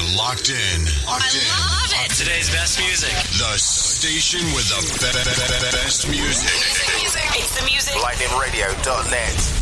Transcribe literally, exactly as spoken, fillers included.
locked in. Locked I in. love it. Today's best music. The station with the be- be- be- best music. It's the music. lightning radio dot net.